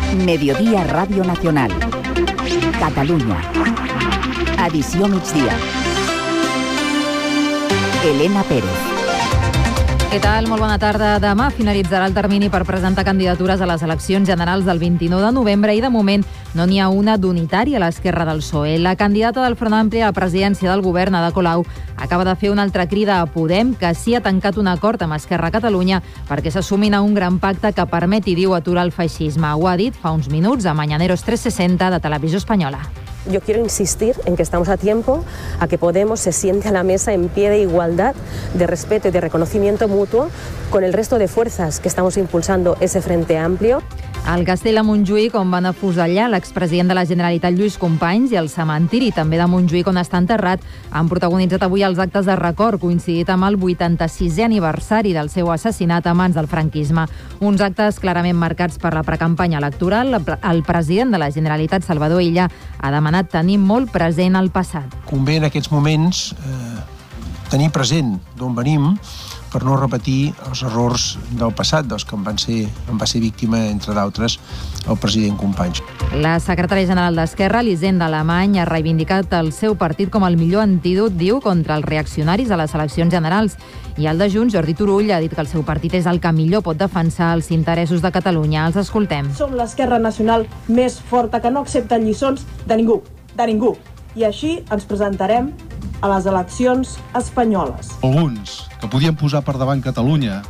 Mediodía Radio Nacional. Catalunya. Edició migdia. Elena Pérez. Què tal? Molt bona tarda. Demà finalitzarà el termini per presentar candidatures a les eleccions generals del 29 de novembre i de moment no n'hi ha una d'unitària a l'esquerra del PSOE. La candidata del Front Ampli a la presidència del govern, Ada Colau, acaba de fer una altra crida a Podem, que sí ha tancat un acord amb Esquerra a Catalunya perquè s'assumin a un gran pacte que permeti, diu, aturar el feixisme. Ho ha dit fa uns minuts a Mañaneros 360 de Televisió Espanyola. Yo quiero insistir en que estamos a tiempo a que Podemos se siente a la mesa en pie de igualdad, de respeto y de reconocimiento mutuo con el resto de fuerzas que estamos impulsando ese Frente Amplio. Al Castell de Montjuïc, on van afusellar l'expresident de la Generalitat Lluís Companys, i el cementiri també de Montjuïc, on està enterrat, han protagonitzat avui els actes de record, coincidit amb el 86è aniversari del seu assassinat a mans del franquisme. Uns actes clarament marcats per la precampanya electoral. El president de la Generalitat, Salvador Illa, ha demanat tenir molt present el passat. Convé en aquests moments tenir present d'on venim per no repetir els errors del passat, dels que en va ser víctima, entre d'altres, el president Companys. La secretària general d'Esquerra, Elisenda Alemany, ha reivindicat el seu partit com el millor antídot, diu, contra els reaccionaris a les eleccions generals. I el de Junts, Jordi Turull, ha dit que el seu partit és el que millor pot defensar els interessos de Catalunya. Els escoltem. Som l'esquerra nacional més forta, que no accepta lliçons de ningú, I així ens presentarem a les eleccions espanyoles. Alguns que podien posar per davant Catalunya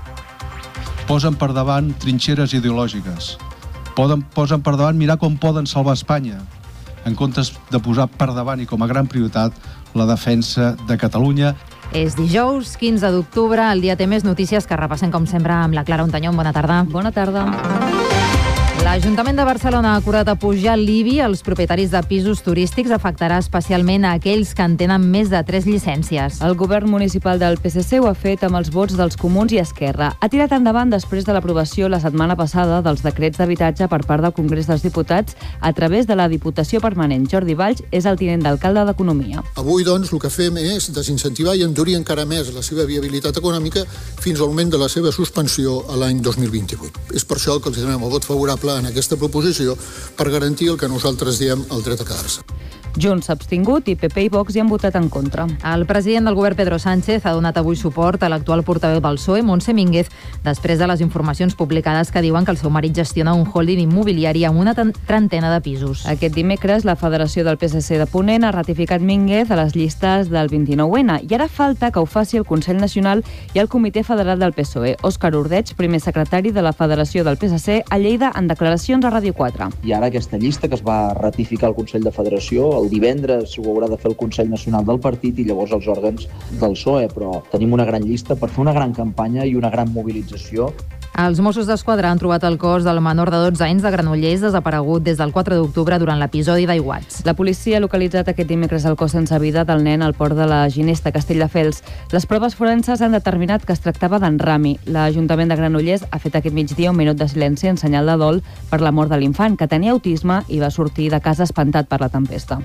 posen per davant trinxeres ideològiques, posen per davant mirar com poden salvar Espanya, en comptes de posar per davant i com a gran prioritat la defensa de Catalunya. És dijous, 15 d'octubre, el dia té més notícies que repassem com sempre amb la Clara Ontanyón. Bona tarda. Bona tarda. L'Ajuntament de Barcelona ha acordat apujar l'IBI als propietaris de pisos turístics. Afectarà especialment a aquells que en tenen més de 3 llicències. El govern municipal del PSC ho ha fet amb els vots dels Comuns i Esquerra. Ha tirat endavant després de l'aprovació la setmana passada dels decrets d'habitatge per part del Congrés dels Diputats a través de la Diputació Permanent. Jordi Valls és el tinent d'alcalde d'Economia. Avui, doncs, el que fem és desincentivar i endurir encara més la seva viabilitat econòmica fins al moment de la seva suspensió a l'any 2028. És per això que els donem el vot favorable en aquesta proposició per garantir el que nosaltres diem el dret a quedar-se. Junts s'ha abstingut i PP i Vox hi han votat en contra. El president del govern, Pedro Sánchez, ha donat avui suport a l'actual portaveu del PSOE, Montse Mínguez, després de les informacions publicades que diuen que el seu marit gestiona un holding immobiliari amb una trentena de pisos. Aquest dimecres, la Federació del PSC de Ponent ha ratificat Mínguez a les llistes del 29N i ara falta que ho faci el Consell Nacional i el Comitè Federal del PSOE. Òscar Ordeig, primer secretari de la Federació del PSC, a Lleida en declaracions a Ràdio 4. I ara aquesta llista que es va ratificar al Consell de Federació, el divendres ho haurà de fer el Consell Nacional del partit i llavors els òrgans del PSOE, però tenim una gran llista per fer una gran campanya i una gran mobilització. Els Mossos d'Esquadra han trobat el cos del menor de 12 anys de Granollers desaparegut des del 4 d'octubre durant l'episodi d'Aiguats. La policia ha localitzat aquest dimecres el cos sense vida del nen al port de la Ginesta, Castelldefels. Les proves forenses han determinat que es tractava d'en Rami. L'Ajuntament de Granollers ha fet aquest migdia un minut de silenci en senyal de dol per la mort de l'infant, que tenia autisme i va sortir de casa espantat per la tempesta.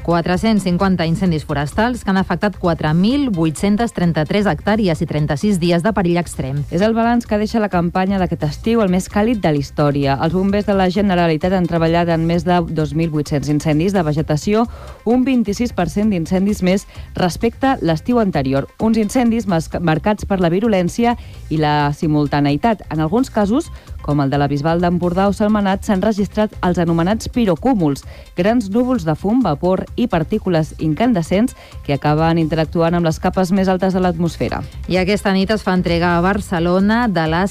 450 incendis forestals que han afectat 4.833 hectàrees i 36 dies de perill extrem. És el balanç que deixa la campanya d'aquest estiu, el més càlid de la història. Els bombers de la Generalitat han treballat en més de 2.800 incendis de vegetació, un 26% d'incendis més respecte a l'estiu anterior. Uns incendis marcats per la virulència i la simultaneïtat. En alguns casos, com el de la Bisbal d'Empordà o Sentmenat, s'han registrat els anomenats pirocúmuls, grans núvols de fum, vapor i partícules incandescents que acaben interactuant amb les capes més altes de l'atmosfera. I aquesta nit es fa entrega a Barcelona de la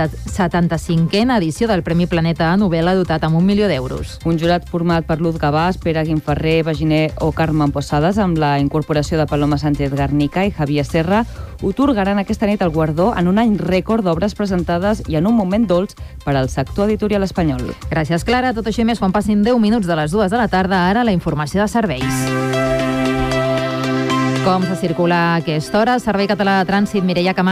75a edició del Premi Planeta a novel·la dotat amb 1 milió d'euros. Un jurat format per Luz Gavàs, Pere Guimferrer, Baginer o Carmen Posades, amb la incorporació de Paloma Sánchez Garnica i Javier Serra, otorgaran aquesta nit el guardó en un any rècord d'obres presentades i en un moment dolç per al sector editorial espanyol. Gràcies, Clara. Tot això i més quan passin 10 minuts de les 2 de la tarda. Ara la informació de serveis. Com se circula a aquesta hora? Servei Català de Trànsit, Mireia Camats.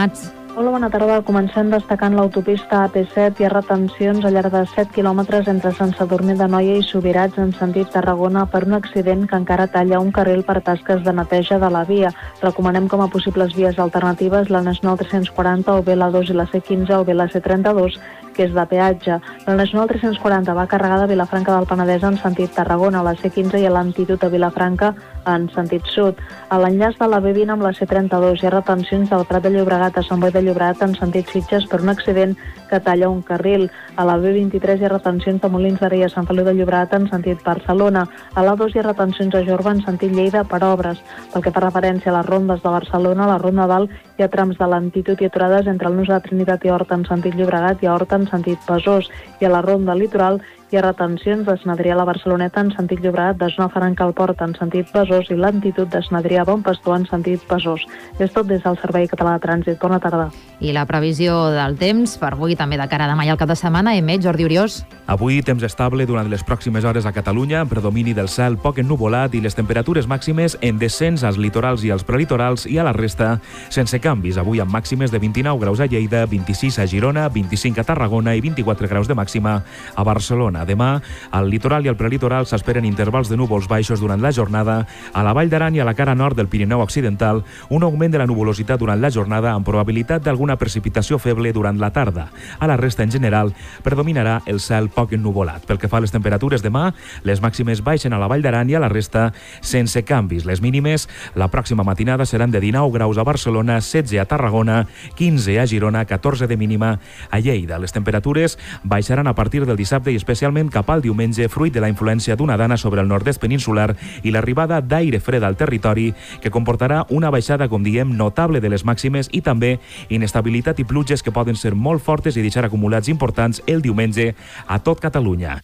Hola, bona tarda. Comencem destacant l'autopista AP7. Hi ha retencions al llarg de 7 quilòmetres entre Sant Sadurní d'Anoia i Subirats en sentit Tarragona per un accident que encara talla un carril per tasques de neteja de la via. Recomanem com a possibles vies alternatives la Nacional 340 o bé la 2 i la C15 o bé la C32, que és de peatge. La Nacional 340 va carregada a Vilafranca del Penedès en sentit Tarragona, la C15 i a l'Antitud a Vilafranca en sentit sud. A l'enllaç de la B20 amb la C32 hi ha retencions del Prat de Llobregat a Sant Boi de Llobregat en sentit Sitges per un accident que talla un carril. A la B23 hi ha retencions de Molins de Rei a Sant Feliu de Llobregat en sentit Barcelona. A la 2 hi ha retencions a Jorba en sentit Lleida per obres. Pel que fa referència a les rondes de Barcelona, a la Ronda Dalt hi ha trams de l'Antitud i aturades entre el Nus de Trinitat i Horta en sentit Llobregat i a Horta en sentit Besòs. I a la Ronda Litoral hi ha retencions de Sant Adrià a la Barceloneta en sentit Llobregat, de Zona Franca al Port en sentit Besòs i l'Antitud de Sant Adrià a Bon Pastor en sentit Besòs. És tot des del Servei Català de Trànsit. Bona tarda. I la previsió del temps per avui, també de cara a demà i al cap de setmana, emet Jordi Oriós. Avui temps estable durant les pròximes hores a Catalunya, amb predomini del cel poc ennuvolat i les temperatures màximes en descens als litorals i als prelitorals i a la resta sense canvis. Avui amb màximes de 29 graus a Lleida, 26 a Girona, 25 a Tarragona i 24 graus de màxima a Barcelona. Demà, al litoral i al prelitoral s'esperen intervals de núvols baixos durant la jornada. A la Vall d'Aran i a la cara nord del Pirineu Occidental, un augment de la nuvolositat durant la jornada amb probabilitat d'alguna precipitació feble durant la tarda. A la resta, en general, predominarà el cel poc ennuvolat. Pel que fa a les temperatures demà, les màximes baixen a la Vall d'Aran i a la resta sense canvis. Les mínimes, la pròxima matinada seran de 19 graus a Barcelona, 16 a Tarragona, 15 a Girona, 14 de mínima a Lleida. Les temperatures baixaran a partir del dissabte i especialment cap al diumenge, fruit de la influència d'una dana sobre el nord-est peninsular i l'arribada d'aire fred al territori, que comportarà una baixada, com diem, notable de les màximes i també inestabilitat i pluges que poden ser molt fortes i deixar acumulats importants el diumenge a tot Catalunya.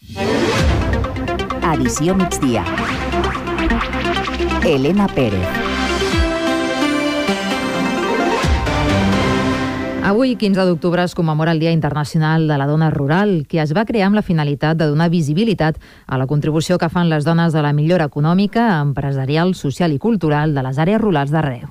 Edició migdia. Elena Pérez. Avui, 15 d'octubre, es commemora el Dia Internacional de la Dona Rural, que es va crear amb la finalitat de donar visibilitat a la contribució que fan les dones a la millora econòmica, empresarial, social i cultural de les àrees rurals d'arreu.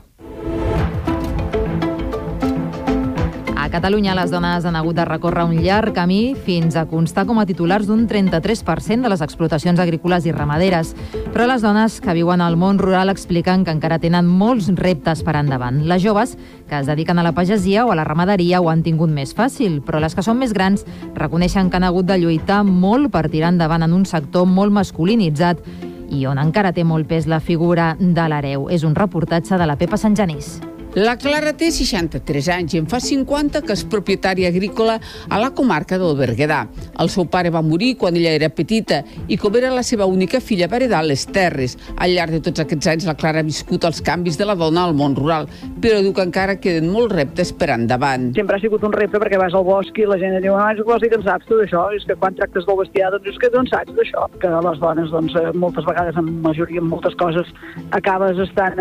A Catalunya, les dones han hagut de recórrer un llarg camí fins a constar com a titulars d'un 33% de les explotacions agrícoles i ramaderes. Però les dones que viuen al món rural expliquen que encara tenen molts reptes per endavant. Les joves, que es dediquen a la pagesia o a la ramaderia, ho han tingut més fàcil, però les que són més grans reconeixen que han hagut de lluitar molt per tirar endavant en un sector molt masculinitzat i on encara té molt pes la figura de l'hereu. És un reportatge de la Pepa Santgenís. La Clara té 63 anys i en fa 50 que és propietària agrícola a la comarca del Berguedà. El seu pare va morir quan ella era petita i com era la seva única filla va heredar les terres. Al llarg de tots aquests anys la Clara ha viscut els canvis de la dona al món rural, però diu que encara queden molts reptes per endavant. Sempre ha sigut un repte perquè vas al bosc i la gent diu vols dir que en saps tu d'això? És que quan tractes del bestiar és que tu en saps d'això. Que les dones moltes vegades, en majoria, en moltes coses, acabes estant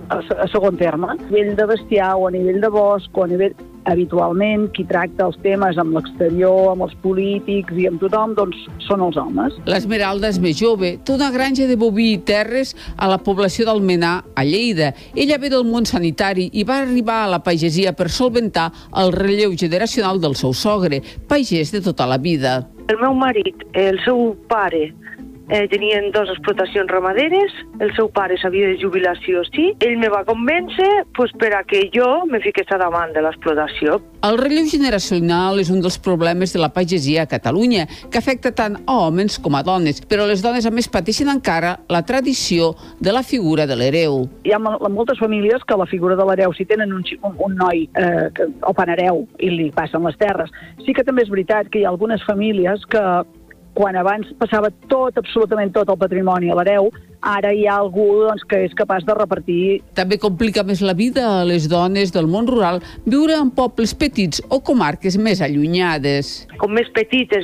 a segon terme. A nivell de bestiar o a nivell de bosc o a nivell... Habitualment, qui tracta els temes amb l'exterior, amb els polítics i amb tothom, doncs són els homes. L'Esmeralda és més jove, té una granja de boví i terres a la població d'Almenar, a Lleida. Ella ve del món sanitari i va arribar a la pagesia per solventar el relleu generacional del seu sogre, pagès de tota la vida. El meu marit, el seu pare, tenien 2 explotacions ramaderes, el seu pare s'havia de jubilar sí o sí. Ell me va convèncer per a que jo me fiqués a davant de l'explotació. El relleu generacional és un dels problemes de la pagesia a Catalunya, que afecta tant a homes com a dones, però les dones a més pateixen encara la tradició de la figura de l'hereu. Hi ha moltes famílies que la figura de l'hereu, si tenen un noi o panhereu i li passen les terres, sí que també és veritat que hi ha algunes famílies que quan abans passava absolutament tot el patrimoni a l'hereu, ara hi ha algú que és capaç de repartir. També complica més la vida a les dones del món rural viure en pobles petits o comarques més allunyades. Com més petit és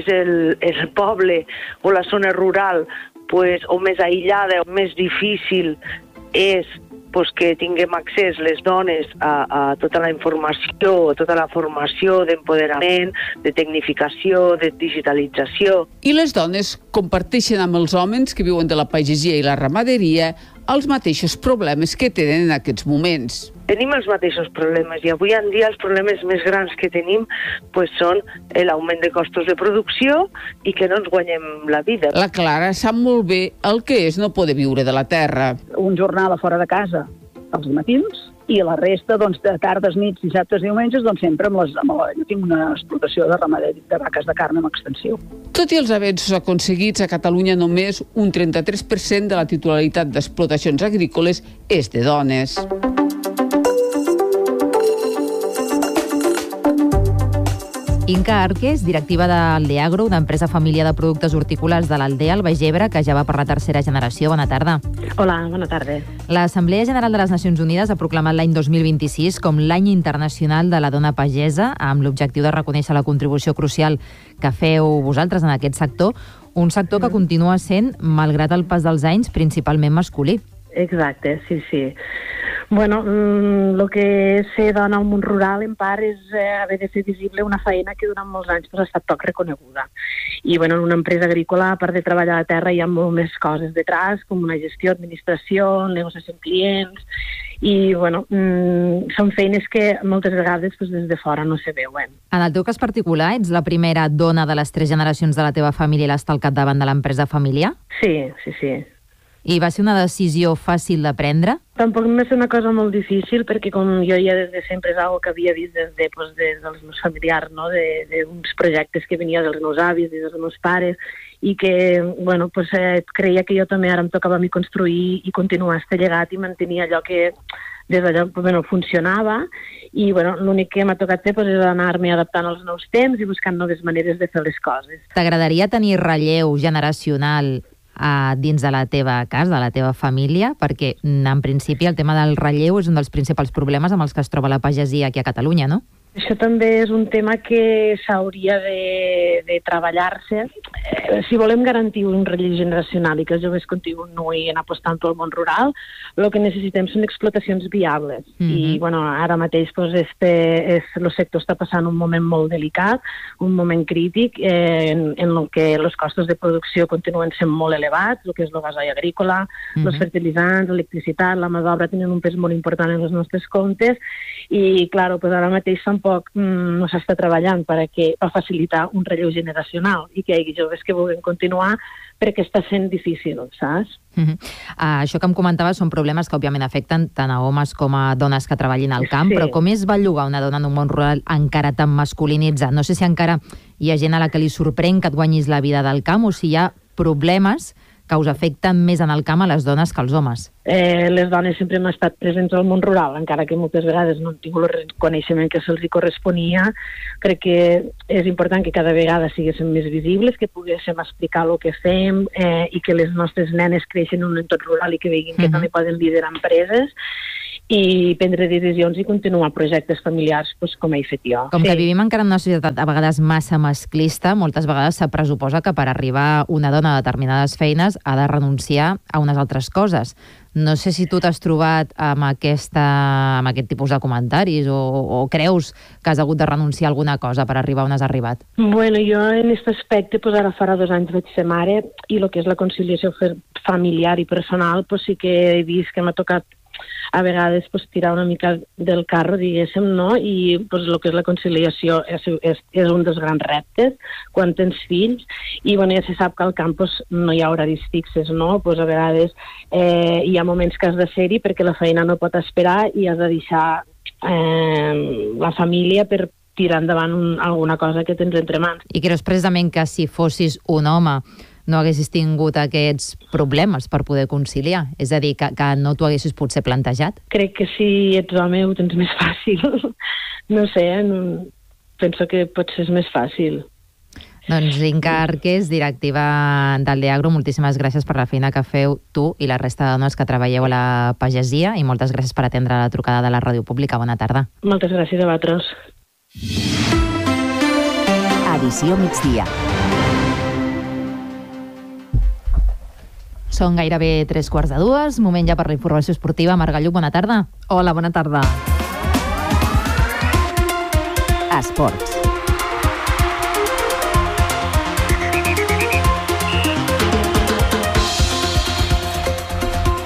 el poble o la zona rural, o més aïllada o més difícil és que tinguem accés les dones a tota la informació, a tota la formació d'empoderament, de tecnificació, de digitalització. I les dones comparteixen amb els homes que viuen de la pagesia i la ramaderia els mateixos problemes que tenen en aquests moments. tenim els mateixos problemes i avui en dia els problemes més grans que tenim són l'augment de costos de producció i que no ens guanyem la vida. La Clara sap molt bé el que és no poder viure de la terra. Un jornada fora de casa als matins i la resta, de tardes, nits, dissabtes, diumenges, sempre jo tinc una explotació de ramader de vaques de carn amb extensió. Tot i els avenços aconseguits, a Catalunya només un 33% de la titularitat d'explotacions agrícoles és de dones. Inca Arques, directiva d'Aldeagro, una empresa família de productes hortícoles de l'Aldea, al Baix Ebre, que ja va per la tercera generació. Bona tarda. Hola, bona tarda. L'Assemblea General de les Nacions Unides ha proclamat l'any 2026 com l'any internacional de la dona pagesa, amb l'objectiu de reconèixer la contribució crucial que feu vosaltres en aquest sector, un sector que continua sent, malgrat el pas dels anys, principalment masculí. Exacte, sí. Bueno, el que és ser dona al món rural, en part, és haver de fer visible una feina que durant molts anys ha estat poc reconeguda. I, en una empresa agrícola, a part de treballar a la terra, hi ha molt més coses detrás, com una gestió, administració, negociació amb clients, i, són feines que moltes vegades des de fora no se veuen. En el teu cas particular, ets la primera dona de les 3 generacions de la teva família i l'està al capdavant de l'empresa familiar? Sí. I va ser una decisió fàcil de prendre? Tampoc va ser una cosa molt difícil, perquè com jo ja des de sempre és una cosa que havia vist des dels meus familiars, no? d'uns projectes que venia dels meus avis, dels meus pares, i que creia que jo també ara em tocava a mi construir i continuar este llegat i mantenir allò que des d'allò funcionava, i l'únic que m'ha tocat fer és anar-me adaptant als nous temps i buscant noves maneres de fer les coses. T'agradaria tenir relleu generacional dins de la teva casa, de la teva família? Perquè, en principi, el tema del relleu és un dels principals problemes amb els que es troba la pagesia aquí a Catalunya, no? Això també és un tema que s'hauria de treballar-se. Si volem garantir un relleu generacional i que els joves continuïn apostant pel món rural, el que necessitem són explotacions viables. I ara mateix el sector està passant un moment molt delicat, un moment crític, en què els costos de producció continuen sent molt elevats, el que és el gasoil agrícola, els fertilitzants, l'electricitat, la mà d'obra tenen un pes molt important en els nostres comptes, i, clar, ara mateix tampoc no s'està treballant per facilitar un relleu generacional i que hi hagi joves que vulguin continuar, perquè està sent difícil, saps? Això que em comentaves són problemes que òbviament afecten tant a homes com a dones que treballin al camp, però com és bellugar una dona en un món rural encara tan masculinitzat? No sé si encara hi ha gent a la que li sorprèn que et guanyis la vida del camp o si hi ha problemes que us afecten més en el camp a les dones que als homes. Les dones sempre hem estat presents al món rural, encara que moltes vegades no hem tingut el reconeixement que se'ls corresponia. Crec que és important que cada vegada siguéssim més visibles, que poguéssim explicar el que fem i que les nostres nenes creixen en un entorn rural i que veguin que també poden liderar empreses i prendre decisions i continuar projectes familiars com he fet jo. Com que vivim encara en una societat a vegades massa masclista, moltes vegades se pressuposa que per arribar una dona a determinades feines ha de renunciar a unes altres coses. No sé si tu t'has trobat amb aquest tipus de comentaris o creus que has hagut de renunciar a alguna cosa per arribar on has arribat? Bueno, jo en aquest aspecte, ara farà 2 anys vaig ser mare i el que és la conciliació familiar i personal, sí que he vist que m'ha tocat a vegades tirar una mica del carro, diguéssim, no? I el que és la conciliació és un dels grans reptes quan tens fills, i ja se sap que al camp no hi ha horaris fixes, no? A vegades hi ha moments que has de ser-hi perquè la feina no pot esperar i has de deixar la família per tirar endavant alguna cosa que tens entre mans. I creus precisament que si fossis un home no haguessis tingut aquests problemes per poder conciliar? És a dir, que no t'ho haguessis potser plantejat? Crec que si ets home ho tens més fàcil. No sé, penso que potser és més fàcil. Doncs Inca Arques, directiva d'Aldeagro, moltíssimes gràcies per la feina que feu tu i la resta de dones que treballeu a la pagesia i moltes gràcies per atendre la trucada de la Ràdio Pública. Bona tarda. Moltes gràcies a vosaltres. Edició migdia. Són gairebé 3:15, moment ja per la informació esportiva. Marc Gallup, bona tarda. Hola, bona tarda. Esports.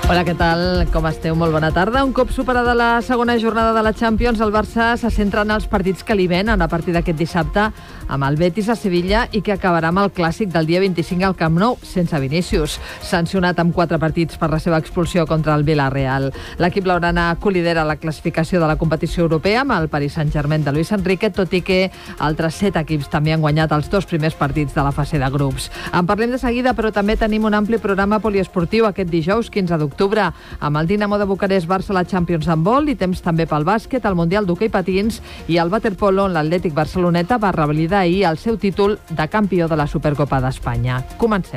Hola, què tal? Com esteu? Molt bona tarda. Un cop superada la segona jornada de la Champions, el Barça se centra en els partits que li venen a partir d'aquest dissabte amb el Betis a Sevilla i que acabarà amb el clàssic del dia 25 al Camp Nou, sense Vinícius, sancionat amb 4 partits per la seva expulsió contra el Villarreal. L'equip blaugrana colidera la classificació de la competició europea amb el Paris Saint-Germain de Luis Enrique, tot i que altres 7 equips també han guanyat els 2 primers partits de la fase de grups. En parlem de seguida, però també tenim un ampli programa poliesportiu aquest dijous 15 d'octubre, amb el Dinamo de Bucarest Barça a la Champions handbol i temps també pel bàsquet, el Mundial d'hoquei patins i el waterpolo, on l'Atlètic Barceloneta va revalidar ahir el seu títol de campió de la Supercopa d'Espanya. Comencem.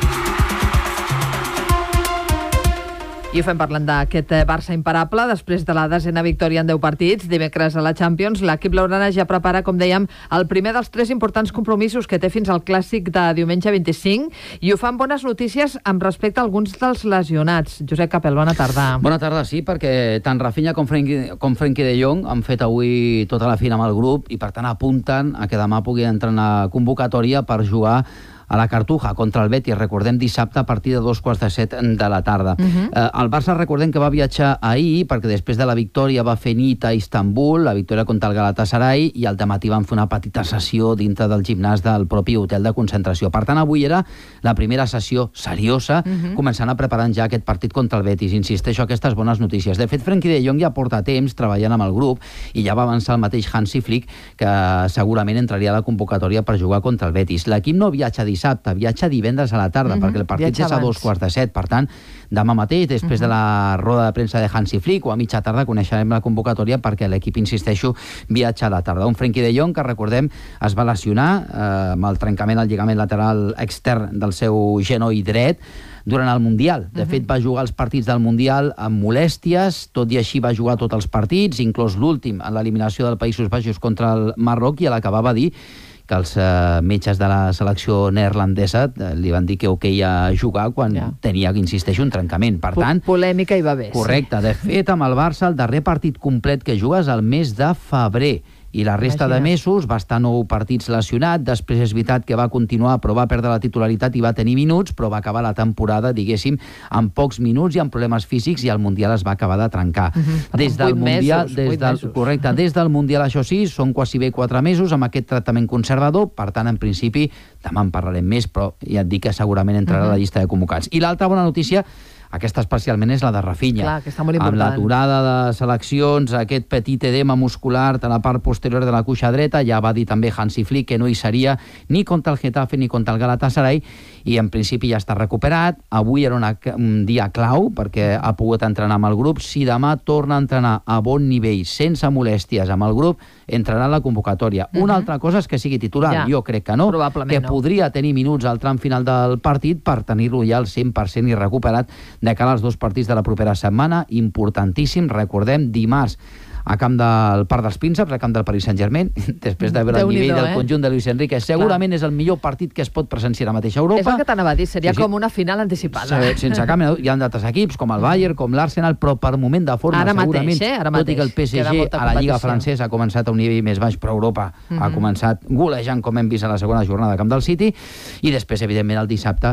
I ho fem parlant d'aquest Barça imparable. Després de la 10a victòria en 10 partits, dimecres a la Champions, l'equip blaugrana ja prepara, com dèiem, el primer dels 3 importants compromisos que té fins al clàssic de diumenge 25, i ho fa amb bones notícies amb respecte a alguns dels lesionats. Josep Capel, bona tarda. Bona tarda, sí, perquè tant Rafinha com Frenkie de Jong han fet avui tota la fina amb el grup i, per tant, apunten a que demà pugui entrar en la convocatòria per jugar a la Cartuja contra el Betis, recordem, dissabte a partir de 2:15 de la tarda. El Barça, recordem que va viatjar ahir perquè després de la victòria va fer nit a Istanbul, la victòria contra el Galatasaray, i al dematí van fer una petita sessió dintre del gimnàs del propi hotel de concentració. Per tant, avui era la primera sessió seriosa, començant a preparar ja aquest partit contra el Betis. Insisteixo, aquestes bones notícies. De fet, Frenkie de Jong ja porta temps treballant amb el grup i ja va avançar el mateix Hansi Flick que segurament entraria a la convocatòria per jugar contra el Betis. L'equip no viatja dissabte, viatja divendres a la tarda, perquè el partit és a 2:15. Per tant, demà mateix, després de la roda de premsa de Hansi Flick, o a mitja tarda, coneixerem la convocatòria perquè l'equip, insisteixo, viatja a la tarda. Un Frenkie de Jong que, recordem, es va lesionar amb el trencament al lligament lateral extern del seu genoll dret durant el Mundial. De fet, va jugar els partits del Mundial amb molèsties, tot i així va jugar tots els partits, inclòs l'últim en l'eliminació dels Països Baixos contra el Marroc, i a l'acabar va dir que els metges de la selecció neerlandesa li van dir que a jugar quan tenia, insisteixo, un trencament. Per tant, polèmica hi va haver. Correcte. De fet, amb el Barça, el darrer partit complet que jugues el mes de febrer, i la resta de mesos va estar 9 partits lesionat. Després és veritat que va continuar, però va perdre la titularitat i va tenir minuts, però va acabar la temporada, diguéssim, amb pocs minuts i amb problemes físics, i el Mundial es va acabar de trencar. Des del Mundial, correcte, des del Mundial, això sí, són quasi bé 4 mesos amb aquest tractament conservador. Per tant, en principi, demà en parlarem més, però ja et dic que segurament entrarà a la llista de convocats. I l'altra bona notícia, aquesta especialment, és la de Rafinha. Clar, que està molt important. Amb l'aturada de seleccions, aquest petit edema muscular a la part posterior de la cuixa dreta, ja va dir també Hansi Flick que no hi seria ni contra el Getafe ni contra el Galatasaray, i en principi ja està recuperat. Avui era un dia clau perquè ha pogut entrenar amb el grup. Si demà torna a entrenar a bon nivell, sense molèsties amb el grup, entrarà a la convocatòria. Una altra cosa és que sigui titular. Jo crec que no, que podria tenir minuts al tram final del partit per tenir-lo ja al 100% i recuperat de cara als 2 partits de la propera setmana. Importantíssim, recordem, dimarts a camp del Parc dels Prínceps, a camp del Paris Saint-Germain, després de veure el nivell del conjunt de Luis Enrique. Segurament és el millor partit que es pot presenciar ara mateix a Europa. És el que t'anava a dir, seria com una final anticipada. Sense cap mena. Hi ha d'altres equips, com el Bayern, com l'Arsenal, però per moment de forma, segurament, tot i que el PSG a la Lliga Francesa ha començat a un nivell més baix, però Europa ha començat golejant, com hem vist a la segona jornada a camp del City, i després, evidentment, el dissabte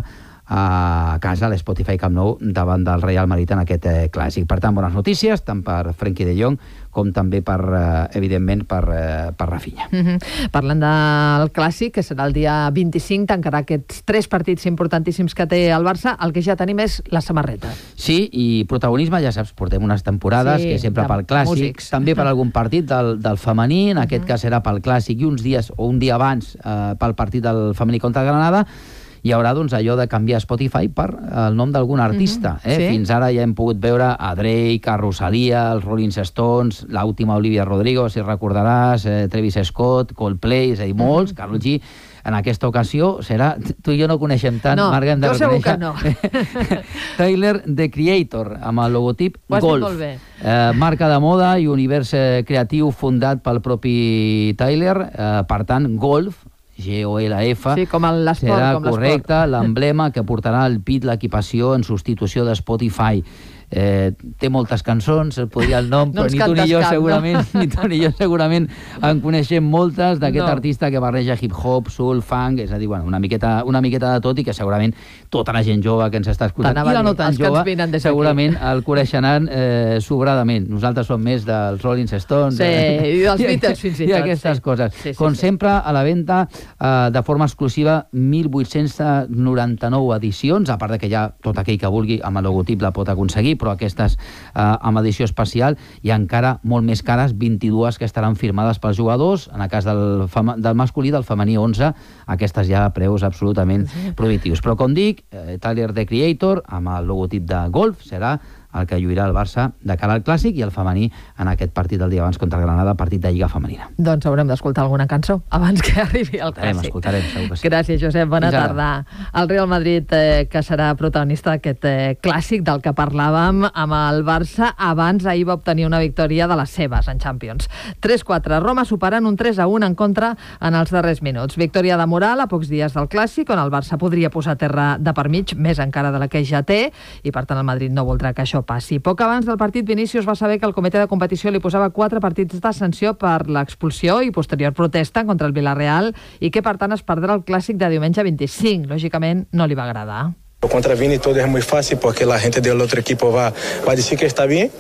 a casa, a l'Spotify Camp Nou, davant del Real Madrid en aquest clàssic. Per tant, bones notícies, tant per Frenkie de Jong com també, evidentment, per Rafinha. Parlant del clàssic, que serà el dia 25, tancarà aquests 3 partits importantíssims que té el Barça. El que ja tenim és la samarreta. Sí, i protagonisme, ja saps, portem unes temporades que sempre pel clàssic, també per algun partit del femení, en aquest cas serà pel clàssic, i uns dies o un dia abans pel partit del femení contra el Granada. Hi haurà, doncs, allò de canviar Spotify per el nom d'algun artista. Fins ara ja hem pogut veure a Drake, a Rosalia, els Rolling Stones, l'última Olivia Rodrigo, si recordaràs, Travis Scott, Coldplay, és a dir, molts, Karol G. En aquesta ocasió serà... Tu i jo no coneixem tant, Marga, hem de reconèixer. No, jo segur que no. Tyler, The Creator, amb el logotip Golf. Marca de moda i univers creatiu fundat pel propi Tyler. Per tant, Golf, G-O-L-F, serà correcte, l'emblema que portarà al pit l'equipació en substitució de Spotify. té moltes cançons, es podria el nom, No però ens ni tu cantes ni jo cap, segurament, ni tu ni jo segurament en coneixem moltes d'aquest No. artista que barreja hip-hop, soul, funk, és a dir, bueno, una miqueta de tot, i que segurament tota la gent jove que ens està escoltant, T'anava i la a no dir, tan els que ens jove, venen des d'aquí. segurament el coneixeran sobradament. Nosaltres som més dels Rolling Stones, Sí, i dels Beatles fins i tot. i aquestes coses. Com sempre, a la venda, de forma exclusiva, 1.899 edicions, a part de que ja tot aquell que vulgui amb el logotip la pot aconseguir, però aquestes amb edició especial, i encara molt més cares, 22 que estaran firmades pels jugadors, en el cas del masculí, del femení 11, aquestes ja a preus absolutament prohibitius. Però com dic, Tyler, the Creator, amb el logotip de golf, serà el que lluirà el Barça de cara al Clàssic, i el femení en aquest partit del dia abans contra el Granada, partit de Lliga Femenina. Doncs haurem d'escoltar alguna cançó abans que arribi el Clàssic. Escoltarem, segur que sí. Gràcies, Josep. Bona Fins ara. tarda. El Real Madrid, que serà protagonista d'aquest Clàssic del que parlàvem amb el Barça, abans ahir va obtenir una victòria de les seves en Champions. 3-4. Roma superant un 3-1 en contra en els darrers minuts. Victòria de moral a pocs dies del Clàssic, on el Barça podria posar terra de per mig, més encara de la que ja té, i per tant el Madrid no voldrà que això passi. Poc abans del partit, Vinícius va saber que el comitè de competició li posava 4 partits de sanció per l'expulsió i posterior protesta contra el Villarreal, i que per tant es perdrà el Clàssic de diumenge 25. Lògicament no li va agradar. Contra Vini todo es muy fácil porque la gente del otro equipo va a decir que está bien.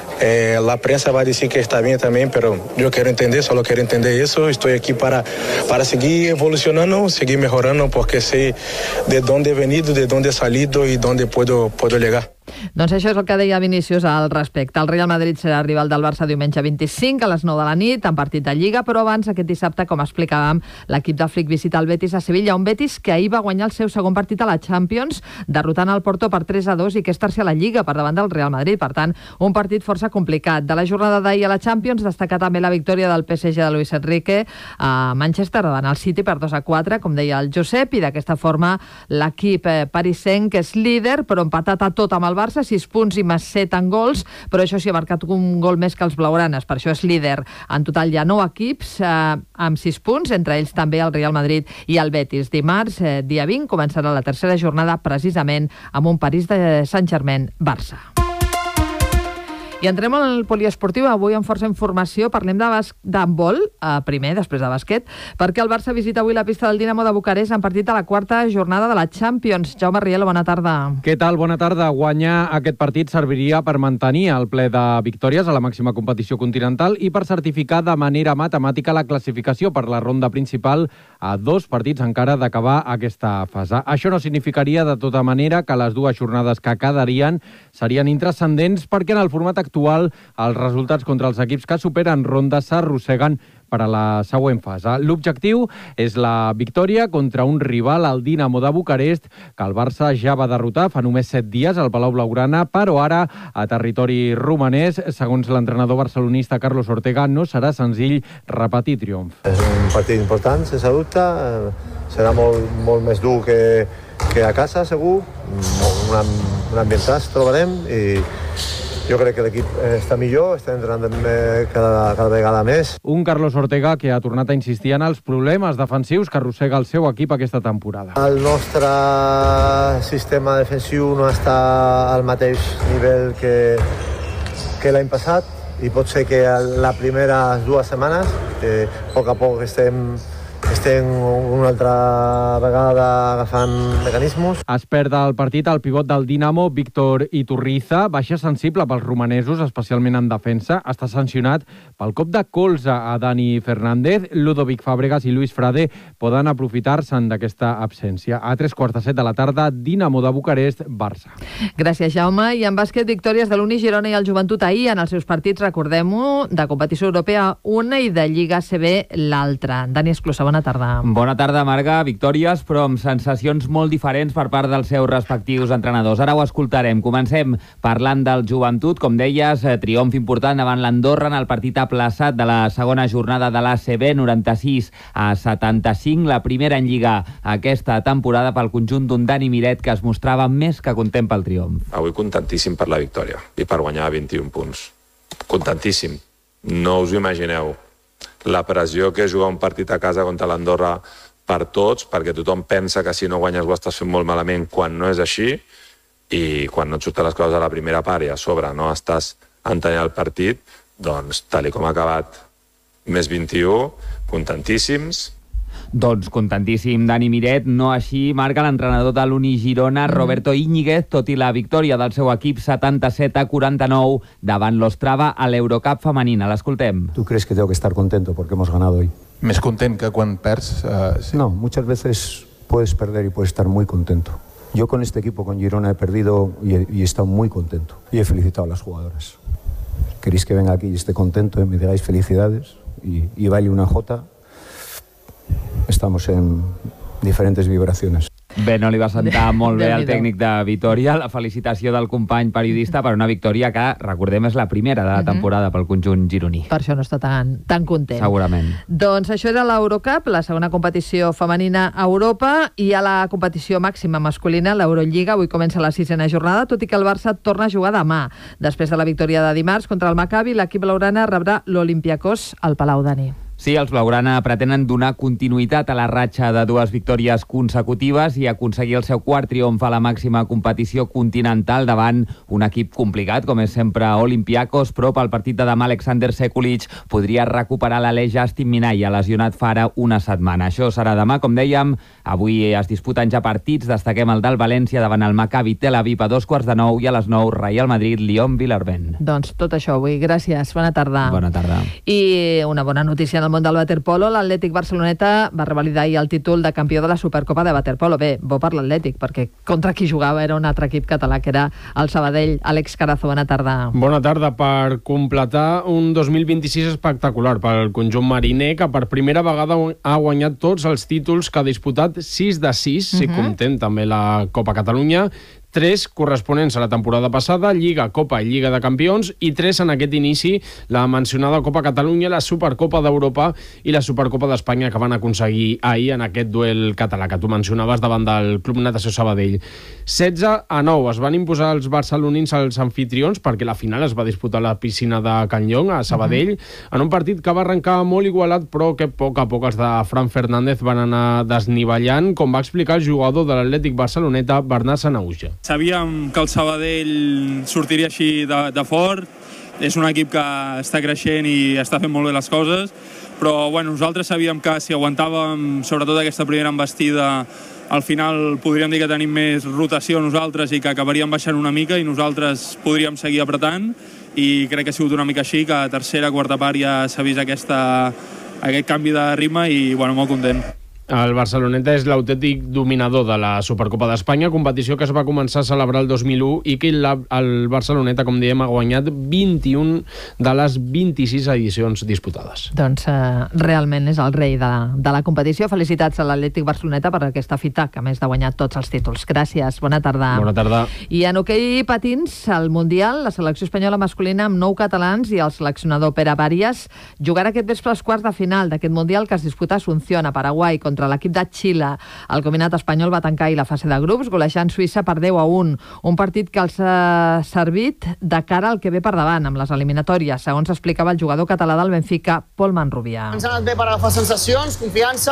La prensa va a decir que está bien también, pero yo quiero entender, solo quiero entender eso. Estoy aquí para seguir evolucionando, seguir mejorando, porque sé de dónde he venido, de dónde he salido y dónde puedo llegar. Doncs això és el que deia Vinícius al respecte. El Real Madrid serà rival del Barça diumenge 25 a les 9 de la nit, en partit de Lliga, però abans, aquest dissabte, com explicàvem, l'equip de Flick visita el Betis a Sevilla, un Betis que ahir va guanyar el seu segon partit a la Champions, derrotant el Porto per 3-2 i que és tercer a la Lliga per davant del Real Madrid. Per tant, un partit força complicat. De la jornada d'ahir a la Champions, destacar també la victòria del PSG de Luis Enrique a Manchester davant el City per 2-4, com deia el Josep, i d'aquesta forma l'equip parisenc és líder, però empatat a tot amb el Barça, 6 punts i més 7 en gols, però això sí, ha marcat un gol més que els blaugranes, per això és líder. En total hi ha 9 equips amb 6 punts, entre ells també el Real Madrid i el Betis. Dimarts, dia 20, començarà la tercera jornada precisament amb un París de Saint-Germain-Barça. I entrem al poliesportiu. Avui amb força informació parlem d'handbol, primer, després de bàsquet, perquè el Barça visita avui la pista del Dinamo de Bucarest en partit de la quarta jornada de la Champions. Jaume Rielo, bona tarda. Què tal? Bona tarda. Guanyar aquest partit serviria per mantenir el ple de victòries a la màxima competició continental i per certificar de manera matemàtica la classificació per la ronda principal a 2 partits encara d'acabar aquesta fase. Això no significaria de tota manera que les 2 jornades que quedarien serien intranscendents, perquè en el format actual els resultats contra els equips que superen ronda s'arrosseguen per a la següent fase. L'objectiu és la victòria contra un rival, el Dinamo de Bucarest, que el Barça ja va derrotar fa només 7 dies al Palau Blaugrana, però ara, a territori romanès, segons l'entrenador barcelonista Carlos Ortega, no serà senzill repetir triomf. És un partit important, sense dubte. Serà molt més dur que a casa, segur. Un ambientàs trobarem i jo crec que l'equip està millor, està entrenant cada vegada més. Un Carlos Ortega que ha tornat a insistir en els problemes defensius que arrossega el seu equip aquesta temporada. El nostre sistema defensiu no està al mateix nivell que l'any passat i pot ser que les primeres 2 setmanes, a poc estem una altra vegada agafant mecanismes. Es perd el partit al pivot del Dinamo, Víctor Iturriza, baixa sensible pels romanesos, especialment en defensa. Està sancionat pel cop de colze a Dani Fernández. Ludovic Fàbregas i Luis Frade poden aprofitar-se'n d'aquesta absència. A 3:45 de la tarda, Dinamo de Bucarest, Barça. Gràcies, Jaume. I en bàsquet, victòries de l'Uni Girona i el Joventut ahir en els seus partits, recordem-ho, de competició europea una i de Lliga ACB l'altra. Dani Esclusa, bona tarda. Bona tarda, Marga. Victòries, però amb sensacions molt diferents per part dels seus respectius entrenadors. Ara ho escoltarem. Comencem parlant del Joventut. Com deies, triomf important davant l'Andorra en el partit aplaçat de la segona jornada de l'ACB, 96-75, la primera en Lliga aquesta temporada pel conjunt d'un Dani Miret que es mostrava més que content pel triomf. Avui contentíssim per la victòria i per guanyar 21 punts. Contentíssim. No us ho imagineu. La pressió que és jugar un partit a casa contra l'Andorra per tots, perquè tothom pensa que si no guanyes ho estàs fent molt malament quan no és així, i quan no et surten les coses a la primera part i a sobre no estàs entenent el partit, doncs tal com ha acabat més 21, contentíssims. Doncs contentíssim Dani Miret, no així marca l'entrenador de l'Uni Girona, Roberto Íñiguez, tot i la victòria del seu equip 77-49 davant l'Ostrava a l'Eurocup femenina. L'escoltem. ¿Tú crees que tengo que estar contento porque hemos ganado hoy? Més content que quan perds? Sí. No, muchas veces puedes perder y puedes estar muy contento. Yo con este equipo, con Girona, he perdido y he estado muy contento. Y he felicitado a las jugadoras. ¿Queréis que venga aquí y esté contento y me digáis felicidades? Y baile una jota. Estamos en diferentes vibraciones. Bé, no li va sentar molt bé al tècnic de Vitòria. La felicitació del company periodista per una victòria que, recordem, és la primera de la temporada pel conjunt gironí. Per això no està tan content. Segurament. Doncs això era l'Eurocup, la segona competició femenina a Europa, i a la competició màxima masculina, l'Eurolliga. Avui comença la 6a jornada, tot i que el Barça torna a jugar demà. Després de la victòria de dimarts contra el Maccabi, l'equip blaugrana rebrà l'Olympiakos al Palau, Dani. Sí, els blaugrana pretenen donar continuïtat a la ratxa de 2 victòries consecutives i aconseguir el seu quart triomf a la màxima competició continental davant un equip complicat, com és sempre Olympiakos, però pel partit de demà Alexander Sekulic podria recuperar l'Aleix Justin Minaya, lesionat fa ara una setmana. Això serà demà, com dèiem. Avui es disputen ja partits. Destaquem el del València davant el Maccabi Tel Aviv a 2:15 i a les 9 Real Madrid Lyon Villarben. Doncs tot això avui. Gràcies. Bona tarda. Bona tarda. I una bona notícia en el món del waterpolo. L'Atlètic Barceloneta va revalidar ahir el títol de campió de la Supercopa de waterpolo. Bé, bo per l'Atlètic, perquè contra qui jugava era un altre equip català, que era el Sabadell. Àlex Carazo, bona tarda. Bona tarda. Per completar un 2026 espectacular pel conjunt mariner, que per primera vegada ha guanyat tots els títols que ha disputat, 6 de 6, si comptem també la Copa Catalunya, 3 corresponents a la temporada passada, Lliga, Copa i Lliga de Campions, i 3 en aquest inici, la mencionada Copa Catalunya, la Supercopa d'Europa i la Supercopa d'Espanya, que van aconseguir ahir en aquest duel català que tu mencionaves davant del Club Natació Sabadell. 16-9 es van imposar els barcelonins als anfitrions, perquè la final es va disputar a la piscina de Can Llong, a Sabadell, en un partit que va arrencar molt igualat, però que a poc els de Fran Fernández van anar desnivellant, com va explicar el jugador de l'Atlètic Barceloneta, Bernat Sanauja. Sabíem que el Sabadell sortiria així de fort. És un equip que està creixent i està fent molt bé les coses, però nosaltres sabíem que si aguantàvem sobretot aquesta primera embestida, al final podríem dir que tenim més rotació nosaltres i que acabaríem baixant una mica i nosaltres podríem seguir apretant, i crec que ha sigut una mica així, que a tercera, quarta part ja s'ha vist aquest canvi de ritme i molt content. El Barceloneta és l'autèntic dominador de la Supercopa d'Espanya, competició que es va començar a celebrar el 2001 i que el Barceloneta, com diem, ha guanyat 21 de les 26 edicions disputades. Doncs realment és el rei de la competició. Felicitats a l'Atlètic Barceloneta per aquesta fita, que a més de guanyar tots els títols. Gràcies, bona tarda. Bona tarda. I en hoquei patins, al Mundial, la selecció espanyola masculina amb 9 catalans i el seleccionador Pere Bàries jugarà aquest vespre als quarts de final d'aquest Mundial que es disputa a Asunción, a Paraguai, contra l'equip de Xile. El combinat espanyol va tancar ahir la fase de grups, golejant Suïssa per 10-1. Un partit que els ha servit de cara al que ve per davant, amb les eliminatòries, segons explicava el jugador català del Benfica, Pol Manrubià. Ens ha anat bé per agafar sensacions, confiança,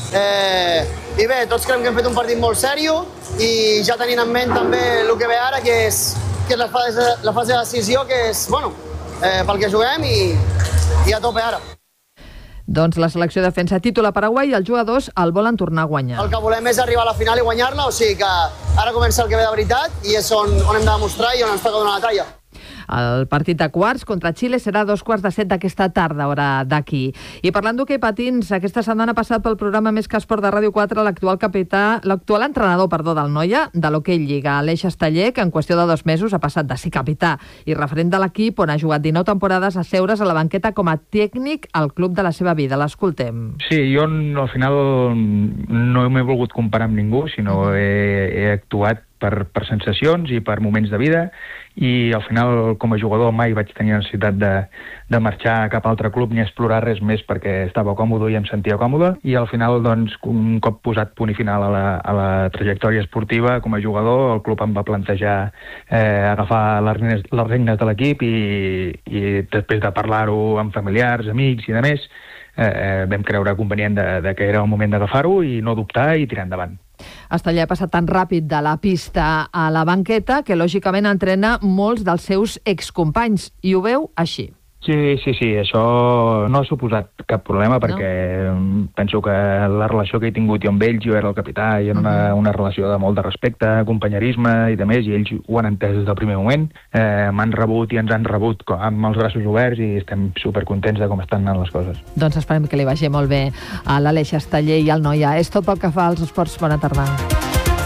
i bé, tots creiem que hem fet un partit molt sèrio i ja tenint en ment també el que ve ara, que és la fase de decisió, que és, pel que juguem i a tope ara. Doncs la selecció defensa títol a Paraguai i els jugadors el volen tornar a guanyar. El que volem és arribar a la final i guanyar-la, o sigui que ara comença el que ve de veritat i és on hem de demostrar i on ens toca donar la talla. El partit de quarts contra Xile serà a 6:45 d'aquesta tarda, hora d'aquí. I parlant d'hoquei patins, aquesta setmana ha passat pel programa Més que Esport de Ràdio 4 l'actual entrenador del Noia de l'hoquei Lliga, Aleix Esteller, que en qüestió de 2 mesos ha passat de ser capità i referent de l'equip, on ha jugat 19 temporades, a seure's a la banqueta com a tècnic al club de la seva vida. L'escoltem. Sí, jo al final no m'he volgut comparar amb ningú, sinó he actuat per sensacions i per moments de vida, i al final com a jugador mai vaig tenir necessitat de marxar cap a altre club ni explorar res més, perquè estava còmode i em sentia còmode, i al final doncs un cop posat punt i final a la trajectòria esportiva com a jugador, el club em va plantejar agafar les regnes de l'equip i després de parlar-ho amb familiars, amics i demés, vam creure convenient que era el moment d'agafar-ho i no dubtar i tirar endavant. Esteller ha passat tan ràpid de la pista a la banqueta que, lògicament, entrena molts dels seus excompanys i ho veu així. Sí, això no ha suposat cap problema perquè penso que la relació que he tingut jo amb ells, jo era el capità i era una relació de molt de respecte, companyerisme i de més, i ells ho han entès des del primer moment. M'han rebut i ens han rebut amb els braços oberts i estem supercontents de com estan anant les coses. Doncs esperem que li vagi molt bé a l'Aleix Esteller i al Noia. És tot pel que fa als esports. Bona tarda.